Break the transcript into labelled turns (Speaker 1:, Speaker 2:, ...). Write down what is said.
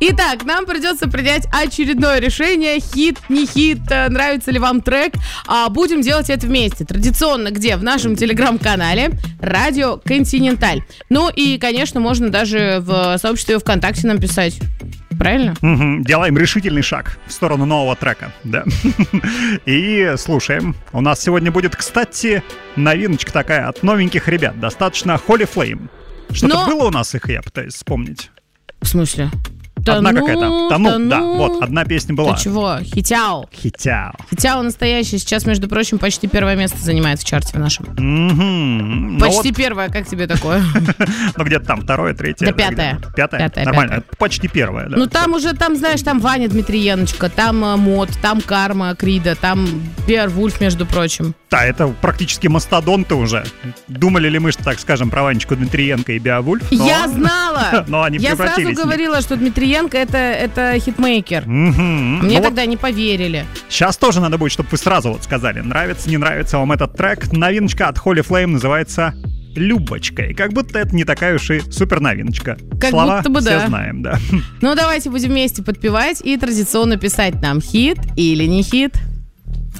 Speaker 1: Итак, нам придется принять очередное решение. Хит, не хит, нравится ли вам трек. Будем делать это вместе. Традиционно где? В нашем телеграм-канале Радио Континенталь. Ну и, конечно, можно даже в сообществе ВКонтакте нам писать. Правильно?
Speaker 2: Делаем решительный шаг в сторону нового трека, да. И слушаем. У нас сегодня будет, кстати, новиночка такая от новеньких ребят. Достаточно Holy Flame. Что-то было у нас их, я пытаюсь вспомнить.
Speaker 1: В смысле?
Speaker 2: Одна какая-то. Тону, да, вот, одна песня была.
Speaker 1: Ты чего? Хитяо. Хитяо настоящий. Сейчас, между прочим, почти первое место занимает в чарте в нашем. Почти первое, как тебе такое?
Speaker 2: Ну, где-то там второе, третье.
Speaker 1: Да, пятое.
Speaker 2: Пятое? Нормально, почти первое, да.
Speaker 1: Ну, там уже, знаешь, там Ваня Дмитриеночка, там Мод, там Карма Крида, там Беовульф, между прочим.
Speaker 2: Да, это практически мастодонты уже. Думали ли мы, что так скажем, про Ванечку Дмитриенко и Беовульф?
Speaker 1: Я знала!
Speaker 2: Но они превратились.
Speaker 1: Я сразу говорила, что Дмитриенко это хитмейкер. Мне тогда не поверили.
Speaker 2: Сейчас тоже надо будет, чтобы вы сразу вот сказали, нравится, не нравится вам этот трек. Новиночка от Holy Flame называется «Любочка». И как будто это не такая уж и супер новиночка. Слова
Speaker 1: будто бы
Speaker 2: все
Speaker 1: да.
Speaker 2: знаем, да.
Speaker 1: Ну, давайте будем вместе подпевать и традиционно писать нам, хит или не хит.